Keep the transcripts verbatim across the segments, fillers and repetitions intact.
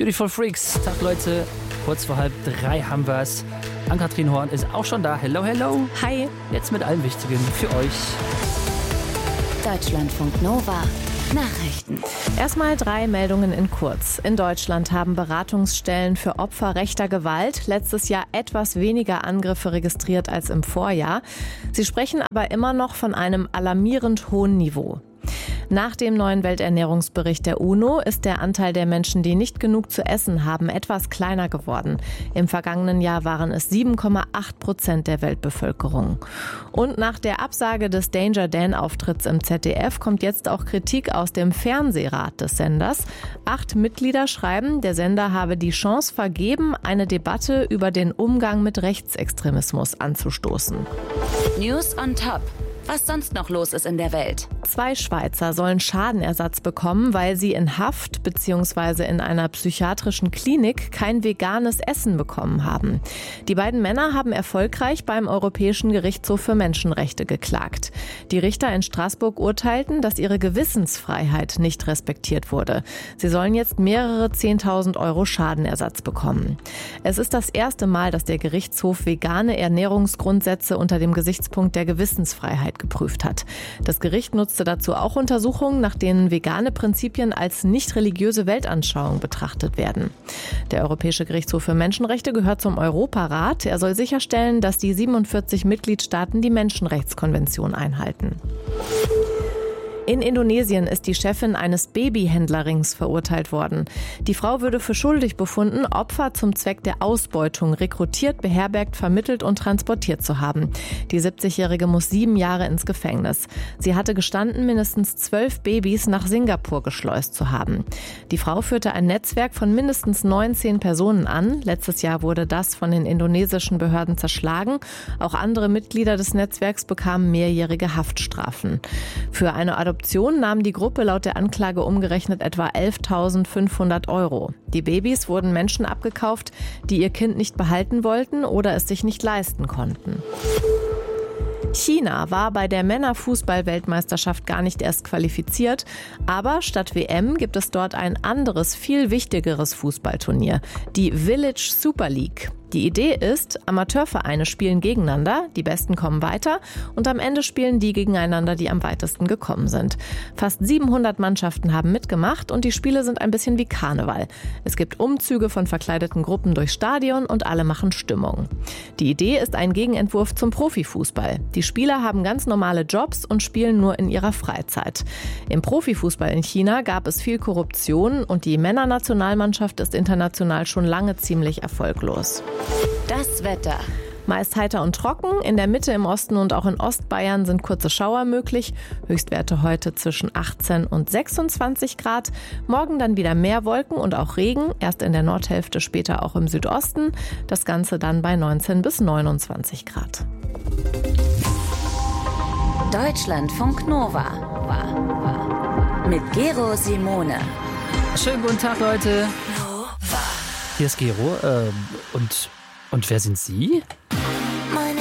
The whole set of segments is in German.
Beautiful Freaks. Tag, Leute. Kurz vor halb drei haben wir's. Ann-Kathrin Horn ist auch schon da. Hello, hello. Hi. Jetzt mit allem Wichtigen für euch. Deutschlandfunk Nova. Nachrichten. Erstmal drei Meldungen in kurz. In Deutschland haben Beratungsstellen für Opfer rechter Gewalt letztes Jahr etwas weniger Angriffe registriert als im Vorjahr. Sie sprechen aber immer noch von einem alarmierend hohen Niveau. Nach dem neuen Welternährungsbericht der UNO ist der Anteil der Menschen, die nicht genug zu essen haben, etwas kleiner geworden. Im vergangenen Jahr waren es sieben Komma acht Prozent der Weltbevölkerung. Und nach der Absage des Danger Dan-Auftritts im Z D F kommt jetzt auch Kritik aus dem Fernsehrat des Senders. Acht Mitglieder schreiben, der Sender habe die Chance vergeben, eine Debatte über den Umgang mit Rechtsextremismus anzustoßen. News on Top. Was sonst noch los ist in der Welt. Zwei Schweizer sollen Schadenersatz bekommen, weil sie in Haft bzw. in einer psychiatrischen Klinik kein veganes Essen bekommen haben. Die beiden Männer haben erfolgreich beim Europäischen Gerichtshof für Menschenrechte geklagt. Die Richter in Straßburg urteilten, dass ihre Gewissensfreiheit nicht respektiert wurde. Sie sollen jetzt mehrere zehntausend Euro Schadenersatz bekommen. Es ist das erste Mal, dass der Gerichtshof vegane Ernährungsgrundsätze unter dem Gesichtspunkt der Gewissensfreiheit geprüft hat. Das Gericht nutzte dazu auch Untersuchungen, nach denen vegane Prinzipien als nicht religiöse Weltanschauung betrachtet werden. Der Europäische Gerichtshof für Menschenrechte gehört zum Europarat. Er soll sicherstellen, dass die siebenundvierzig Mitgliedstaaten die Menschenrechtskonvention einhalten. In Indonesien ist die Chefin eines Babyhändlerrings verurteilt worden. Die Frau würde für schuldig befunden, Opfer zum Zweck der Ausbeutung rekrutiert, beherbergt, vermittelt und transportiert zu haben. Die siebzigjährige muss sieben Jahre ins Gefängnis. Sie hatte gestanden, mindestens zwölf Babys nach Singapur geschleust zu haben. Die Frau führte ein Netzwerk von mindestens neunzehn Personen an. Letztes Jahr wurde das von den indonesischen Behörden zerschlagen. Auch andere Mitglieder des Netzwerks bekamen mehrjährige Haftstrafen. Für eine Adoption Adoption nahm die Gruppe laut der Anklage umgerechnet etwa elftausendfünfhundert Euro. Die Babys wurden Menschen abgekauft, die ihr Kind nicht behalten wollten oder es sich nicht leisten konnten. China war bei der Männerfußball-Weltmeisterschaft gar nicht erst qualifiziert, aber statt W M gibt es dort ein anderes, viel wichtigeres Fußballturnier, die Village Super League. Die Idee ist, Amateurvereine spielen gegeneinander, die Besten kommen weiter und am Ende spielen die gegeneinander, die am weitesten gekommen sind. Fast siebenhundert Mannschaften haben mitgemacht und die Spiele sind ein bisschen wie Karneval. Es gibt Umzüge von verkleideten Gruppen durchs Stadion und alle machen Stimmung. Die Idee ist ein Gegenentwurf zum Profifußball. Die Spieler haben ganz normale Jobs und spielen nur in ihrer Freizeit. Im Profifußball in China gab es viel Korruption und die Männernationalmannschaft ist international schon lange ziemlich erfolglos. Das Wetter. Meist heiter und trocken. In der Mitte, im Osten und auch in Ostbayern sind kurze Schauer möglich. Höchstwerte heute zwischen achtzehn und sechsundzwanzig Grad. Morgen dann wieder mehr Wolken und auch Regen. Erst in der Nordhälfte, später auch im Südosten. Das Ganze dann bei neunzehn bis neunundzwanzig Grad. Deutschlandfunk Nova. Mit Gero Simone. Schönen guten Tag, Leute. Hier ist Gero. Äh, und, und wer sind Sie?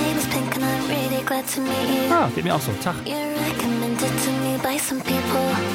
Ah, geht mir auch so. Tag.